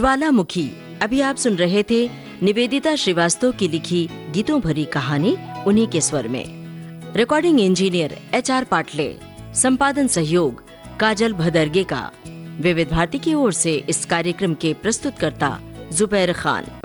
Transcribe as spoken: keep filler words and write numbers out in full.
ज्वालामुखी। अभी आप सुन रहे थे निवेदिता श्रीवास्तव की लिखी गीतों भरी कहानी उन्हीं के स्वर में। Recording engineer H R Patle, संपादन सहयोग काजल भदरगे का। विविध भारती की ओर से इस कार्यक्रम के प्रस्तुतकर्ता जुबैर खान।